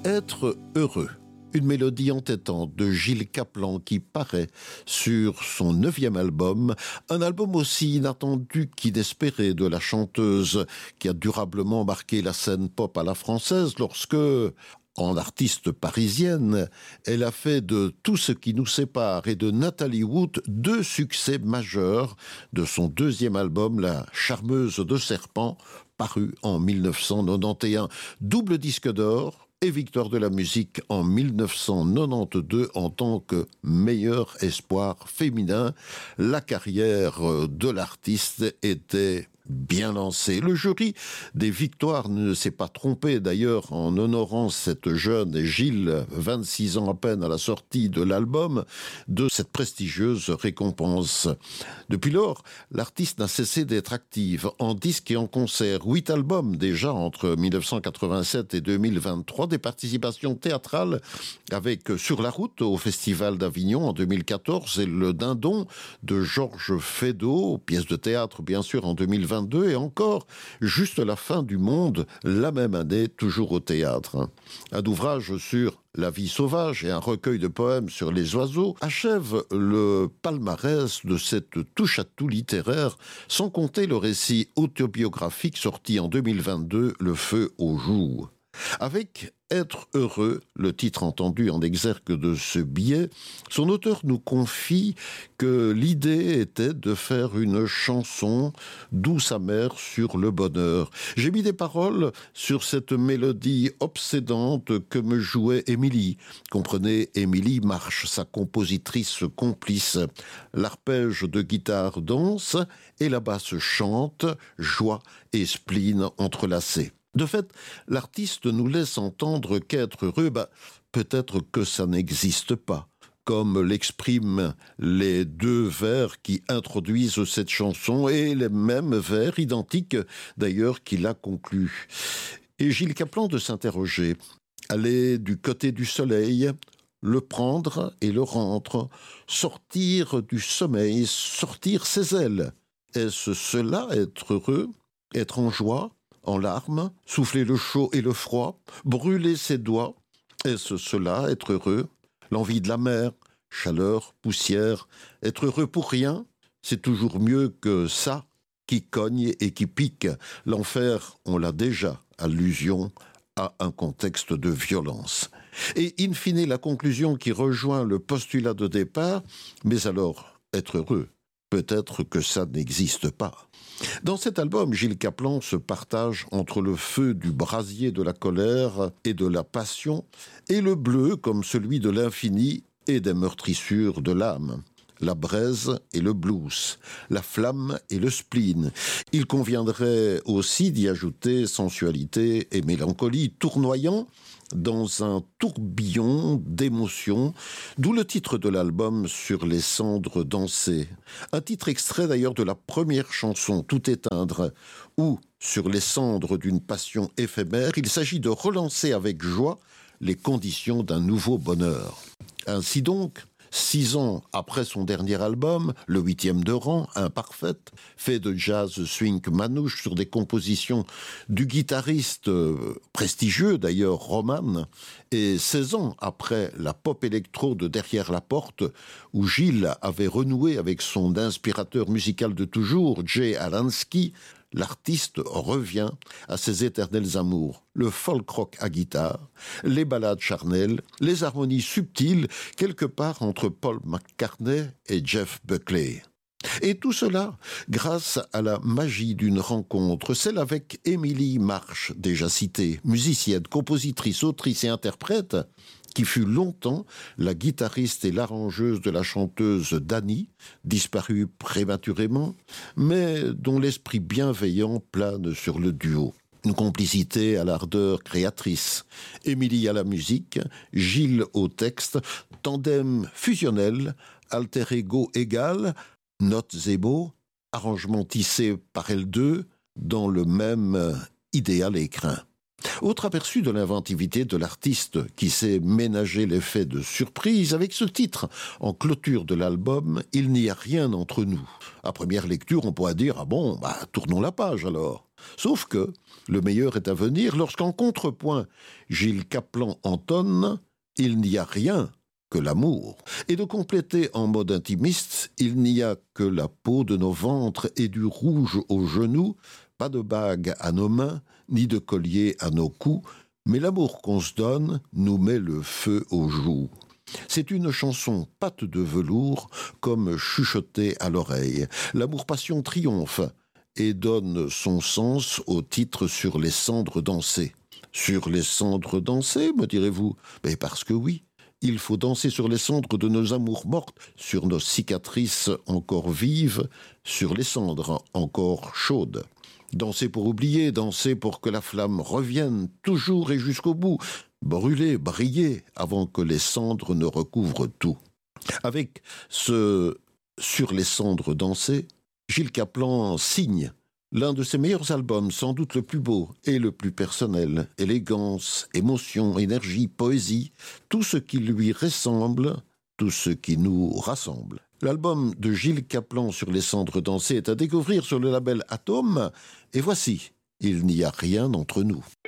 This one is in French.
Être heureux. Une mélodie entêtante de Gilles Caplan qui paraît sur son 9e album, un album aussi inattendu qu'inespéré de la chanteuse qui a durablement marqué la scène pop à la française lorsque, en artiste parisienne, elle a fait de Tout ce qui nous sépare et de Nathalie Wood 2 succès majeurs de son 2e album, La Charmeuse de Serpent, paru en 1991. Double disque d'or et victoire de la musique en 1992 en tant que meilleur espoir féminin. La carrière de l'artiste était bien lancée. Le jury des victoires ne s'est pas trompé d'ailleurs en honorant cette jeune Gilles, 26 ans à peine à la sortie de l'album, de cette prestigieuse récompense. Depuis lors, l'artiste n'a cessé d'être active en disque et en concert. 8 albums déjà entre 1987 et 2023, des participations théâtrales avec Sur la route au Festival d'Avignon en 2014 et Le Dindon de Georges Feydeau, pièce de théâtre bien sûr en 2022 et encore Juste la fin du monde la même année, toujours au théâtre. Un ouvrage sur la vie sauvage et un recueil de poèmes sur les oiseaux achèvent le palmarès de cette touche-à-tout littéraire, sans compter le récit autobiographique sorti en 2022, Le feu au jour. Avec Être heureux, le titre entendu en exergue de ce billet, son auteur nous confie que l'idée était de faire une chanson douce amère sur le bonheur. J'ai mis des paroles sur cette mélodie obsédante que me jouait Émilie. Comprenez Émilie Marche, sa compositrice complice. L'arpège de guitare danse et la basse chante, joie et spleen entrelacés. De fait, l'artiste nous laisse entendre qu'être heureux, peut-être que ça n'existe pas, comme l'expriment les 2 vers qui introduisent cette chanson et les mêmes vers identiques d'ailleurs qui la concluent. Et Gilles Caplan de s'interroger, aller du côté du soleil, le prendre et le rendre, sortir du sommeil, sortir ses ailes. Est-ce cela être heureux, être en joie, en larmes, souffler le chaud et le froid, brûler ses doigts? Est-ce cela, être heureux? L'envie de la mer, chaleur, poussière, être heureux pour rien? C'est toujours mieux que ça, qui cogne et qui pique. L'enfer, on l'a déjà, allusion à un contexte de violence. Et in fine, la conclusion qui rejoint le postulat de départ, mais alors, être heureux, peut-être que ça n'existe pas. Dans cet album, Gilles Caplan se partage entre le feu du brasier de la colère et de la passion et le bleu comme celui de l'infini et des meurtrissures de l'âme. La braise et le blues, la flamme et le spleen. Il conviendrait aussi d'y ajouter sensualité et mélancolie, tournoyant dans un tourbillon d'émotions, d'où le titre de l'album Sur les cendres dansées. Un titre extrait d'ailleurs de la première chanson, Tout éteindre, où, sur les cendres d'une passion éphémère, il s'agit de relancer avec joie les conditions d'un nouveau bonheur. Ainsi donc, 6 ans après son dernier album, le 8e de rang, Imparfaite, fait de jazz swing manouche sur des compositions du guitariste prestigieux d'ailleurs, Roman, et 16 ans après la pop électro de Derrière la porte, où Gilles avait renoué avec son inspirateur musical de toujours, Jay Alansky, l'artiste revient à ses éternels amours, le folk rock à guitare, les ballades charnelles, les harmonies subtiles, quelque part entre Paul McCartney et Jeff Buckley. Et tout cela grâce à la magie d'une rencontre, celle avec Émilie Marche, déjà citée, musicienne, compositrice, autrice et interprète, qui fut longtemps la guitariste et l'arrangeuse de la chanteuse Dani, disparue prématurément, mais dont l'esprit bienveillant plane sur le duo. Une complicité à l'ardeur créatrice. Émilie à la musique, Gilles au texte, tandem fusionnel, alter ego égal, notes et mots, arrangement tissé par elles deux, dans le même idéal écrin. Autre aperçu de l'inventivité de l'artiste qui sait ménager l'effet de surprise avec ce titre. En clôture de l'album, Il n'y a rien entre nous. À première lecture, on pourrait dire « Ah bon, tournons la page alors ». Sauf que le meilleur est à venir lorsqu'en contrepoint, Gilles Caplan entonne « Il n'y a rien que l'amour ». Et de compléter en mode intimiste « Il n'y a que la peau de nos ventres et du rouge aux genoux, pas de bague à nos mains, ni de collier à nos coups, mais l'amour qu'on se donne nous met le feu aux joues ». C'est une chanson pâte de velours, comme chuchotée à l'oreille. L'amour-passion triomphe et donne son sens au titre Sur les cendres dansées. Sur les cendres dansées, me direz-vous? Mais parce que oui, il faut danser sur les cendres de nos amours mortes, sur nos cicatrices encore vives, sur les cendres encore chaudes. Danser pour oublier, danser pour que la flamme revienne toujours et jusqu'au bout. Brûler, briller, avant que les cendres ne recouvrent tout. Avec ce « Sur les cendres dansées », Gilles Caplan signe l'un de ses meilleurs albums, sans doute le plus beau et le plus personnel. Élégance, émotion, énergie, poésie, tout ce qui lui ressemble, tout ce qui nous rassemble. L'album de Gilles Caplan Sur les cendres dansées est à découvrir sur le label Atome. Et voici, il n'y a rien entre nous.